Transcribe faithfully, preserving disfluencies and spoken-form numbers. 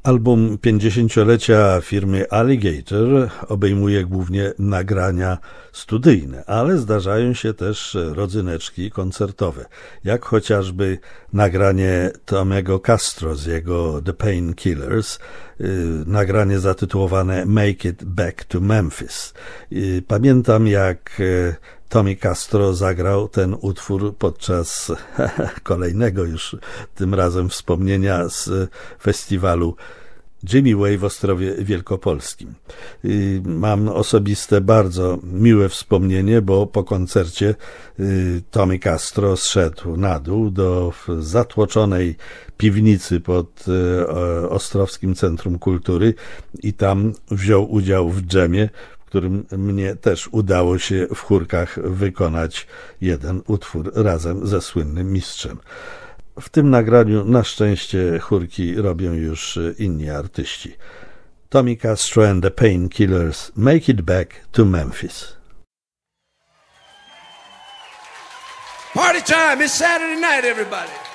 Album pięćdziesięciolecia firmy Alligator obejmuje głównie nagrania studyjne, ale zdarzają się też rodzyneczki koncertowe, jak chociażby nagranie Tomego Castro z jego The Painkillers, nagranie zatytułowane Make It Back to Memphis. Pamiętam, jak Tommy Castro zagrał ten utwór podczas kolejnego już tym razem wspomnienia z festiwalu Jimmy Way w Ostrowie Wielkopolskim. Mam osobiste, bardzo miłe wspomnienie, bo po koncercie Tommy Castro zszedł na dół do zatłoczonej piwnicy pod Ostrowskim Centrum Kultury i tam wziął udział w dżemie, w którym mnie też udało się w chórkach wykonać jeden utwór razem ze słynnym mistrzem. W tym nagraniu na szczęście chórki robią już inni artyści. Tommy Castro and the Painkillers, Make It Back to Memphis. Party time, it's Saturday night, everybody.